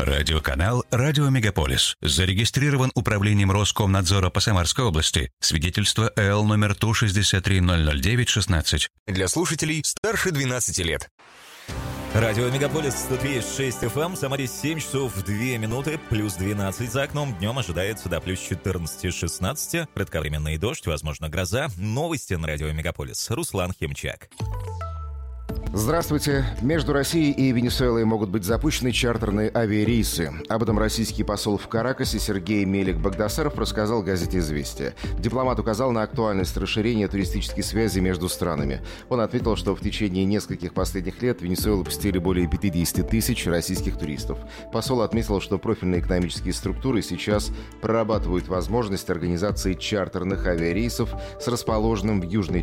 Радиоканал «Радио Мегаполис». Зарегистрирован Управлением Роскомнадзора по Самарской области. Свидетельство ЭЛ номер Ту-63-009-16. Для слушателей старше 12 лет. Радио Мегаполис 103,6 FM, в Самаре 7 часов 2 минуты, плюс 12 за окном. Днем ожидается до плюс 14-16. Кратковременный дождь, возможно, гроза. Новости на Радио Мегаполис. Руслан Химчак. Здравствуйте. Между Россией и Венесуэлой могут быть запущены чартерные авиарейсы. Об этом российский посол в Каракасе Сергей Мелик-Багдасаров рассказал газете «Известия». Дипломат указал на актуальность расширения туристических связей между странами. Он отметил, что в течение нескольких последних лет Венесуэлу посетили более 50 тысяч российских туристов. Посол отметил, что профильные экономические структуры сейчас прорабатывают возможность организации чартерных авиарейсов с расположенным в южной